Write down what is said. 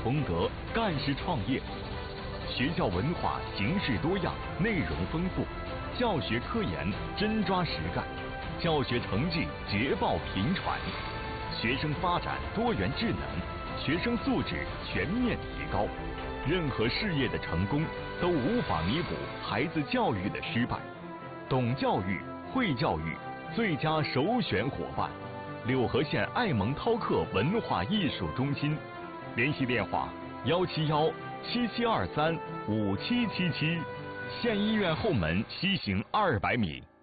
崇德干事创业。学校文化形式多样，内容丰富，教学科研真抓实干，教学成绩捷报频传，学生发展多元智能，学生素质全面提高。任何事业的成功都无法弥补孩子教育的失败。懂教育、会教育，最佳首选伙伴。柳河县爱蒙韬客文化艺术中心，联系电话171-7723-5777，县医院后门西行200米。